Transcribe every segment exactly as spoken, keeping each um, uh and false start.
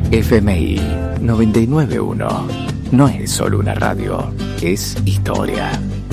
F M I noventa y nueve punto uno. No es solo una radio, es historia.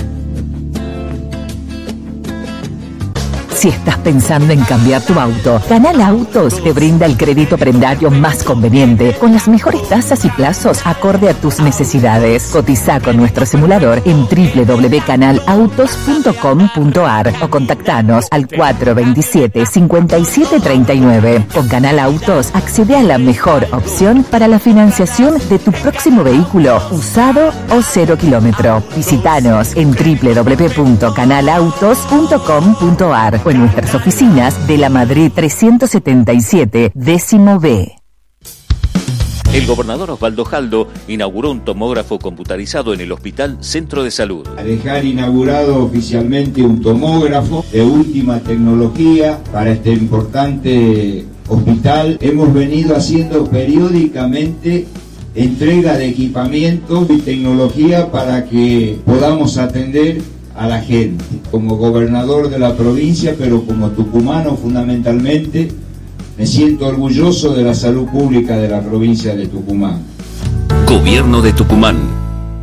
Si estás pensando en cambiar tu auto, Canal Autos te brinda el crédito prendario más conveniente, con las mejores tasas y plazos acorde a tus necesidades. Cotiza con nuestro simulador en doble u doble u doble u punto canal autos punto com punto a r o contactanos al cuatro dos siete, cinco siete tres nueve. Con Canal Autos accede a la mejor opción para la financiación de tu próximo vehículo, usado o cero kilómetro. Visítanos en doble u doble u doble u punto canal autos punto com punto a r o en nuestras oficinas de la Madrid trescientos setenta y siete, décimo B. El gobernador Osvaldo Jaldo inauguró un tomógrafo computarizado en el Hospital Centro de Salud. A dejar inaugurado oficialmente un tomógrafo de última tecnología para este importante hospital. Hemos venido haciendo periódicamente entrega de equipamientos y tecnología para que podamos atender a la gente. Como gobernador de la provincia, pero como tucumano fundamentalmente, me siento orgulloso de la salud pública de la provincia de Tucumán. Gobierno de Tucumán.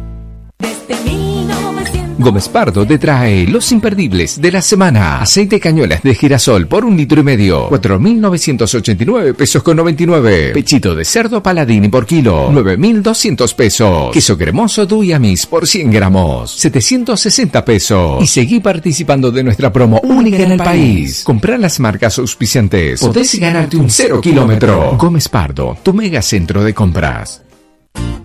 Gómez Pardo te trae los imperdibles de la semana. Aceite cañolas de girasol por un litro y medio, cuatro mil novecientos ochenta y nueve pesos con noventa y nueve. Pechito de cerdo Paladini por kilo, nueve mil doscientos pesos. Queso cremoso Duyamis por cien gramos, setecientos sesenta pesos. Y seguí participando de nuestra promo única en el país. Comprá las marcas auspiciantes. Podés ganarte un cero kilómetro. Gómez Pardo, tu mega centro de compras.